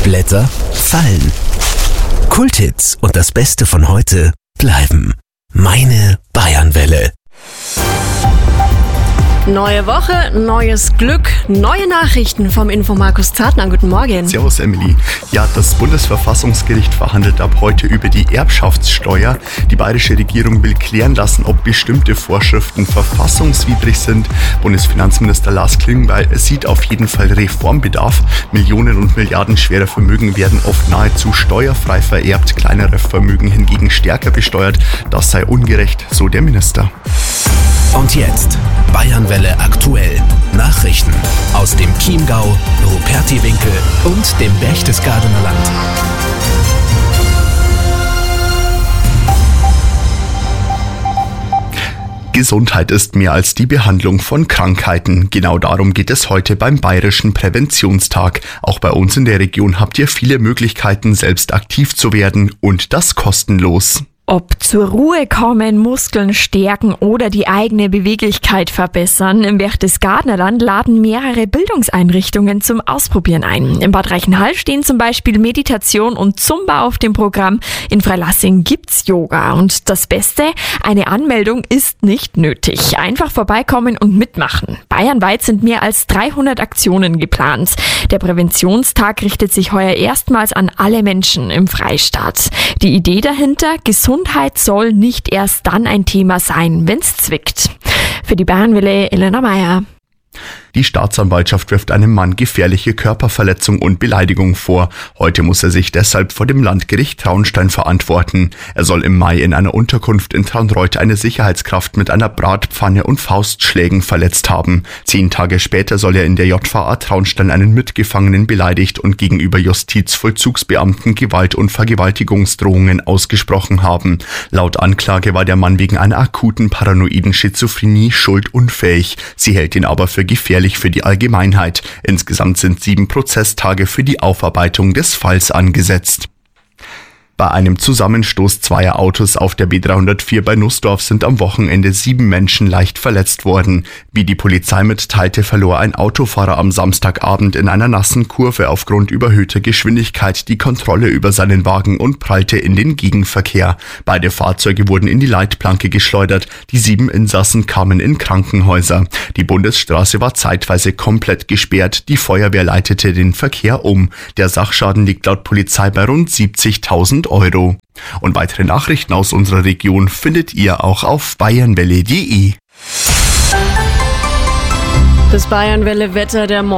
Blätter fallen. Kulthits und das Beste von heute bleiben. Meine Bayernwelle. Neue Woche, neues Glück, neue Nachrichten vom Info Markus Zartner. Guten Morgen. Servus Emily. Ja, das Bundesverfassungsgericht verhandelt ab heute über die Erbschaftssteuer. Die bayerische Regierung will klären lassen, ob bestimmte Vorschriften verfassungswidrig sind. Bundesfinanzminister Lars Klingbeil sieht auf jeden Fall Reformbedarf. Millionen und Milliarden schwerer Vermögen werden oft nahezu steuerfrei vererbt, kleinere Vermögen hingegen stärker besteuert. Das sei ungerecht, so der Minister. Und jetzt Bayernwelle aktuell. Nachrichten aus dem Chiemgau, Rupertiwinkel und dem Berchtesgadener Land. Gesundheit ist mehr als die Behandlung von Krankheiten. Genau darum geht es heute beim Bayerischen Präventionstag. Auch bei uns in der Region habt ihr viele Möglichkeiten, selbst aktiv zu werden und das kostenlos. Ob zur Ruhe kommen, Muskeln stärken oder die eigene Beweglichkeit verbessern, im Berchtesgadener Land laden mehrere Bildungseinrichtungen zum Ausprobieren ein. In Bad Reichenhall stehen zum Beispiel Meditation und Zumba auf dem Programm. In Freilassing gibt's Yoga. Und das Beste, eine Anmeldung ist nicht nötig. Einfach vorbeikommen und mitmachen. Bayernweit sind mehr als 300 Aktionen geplant. Der Präventionstag richtet sich heuer erstmals an alle Menschen im Freistaat. Die Idee dahinter, Gesundheit soll nicht erst dann ein Thema sein, wenn's zwickt. Für die Bayernwelle Elena Meyer. Die Staatsanwaltschaft wirft einem Mann gefährliche Körperverletzung und Beleidigung vor. Heute muss er sich deshalb vor dem Landgericht Traunstein verantworten. Er soll im Mai in einer Unterkunft in Traunreut eine Sicherheitskraft mit einer Bratpfanne und Faustschlägen verletzt haben. 10 Tage später soll er in der JVA Traunstein einen Mitgefangenen beleidigt und gegenüber Justizvollzugsbeamten Gewalt- und Vergewaltigungsdrohungen ausgesprochen haben. Laut Anklage war der Mann wegen einer akuten paranoiden Schizophrenie schuldunfähig. Sie hält ihn aber für gefährlich für die Allgemeinheit. Insgesamt sind 7 Prozesstage für die Aufarbeitung des Falls angesetzt. Bei einem Zusammenstoß zweier Autos auf der B304 bei Nussdorf sind am Wochenende 7 Menschen leicht verletzt worden. Wie die Polizei mitteilte, verlor ein Autofahrer am Samstagabend in einer nassen Kurve aufgrund überhöhter Geschwindigkeit die Kontrolle über seinen Wagen und prallte in den Gegenverkehr. Beide Fahrzeuge wurden in die Leitplanke geschleudert. Die 7 Insassen kamen in Krankenhäuser. Die Bundesstraße war zeitweise komplett gesperrt. Die Feuerwehr leitete den Verkehr um. Der Sachschaden liegt laut Polizei bei rund 70.000 Euro. Und weitere Nachrichten aus unserer Region findet ihr auch auf bayernwelle.de. Das Bayernwelle Wetter der